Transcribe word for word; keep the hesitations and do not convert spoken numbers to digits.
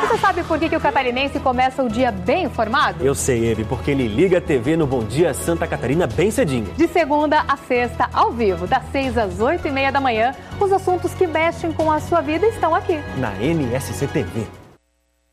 Você sabe por que, que o catarinense começa o dia bem informado? Eu sei, Eve, porque ele liga a T V no Bom Dia Santa Catarina bem cedinho. De segunda a sexta, ao vivo, das seis às oito e meia da manhã, os assuntos que mexem com a sua vida estão aqui. Na N S C T V.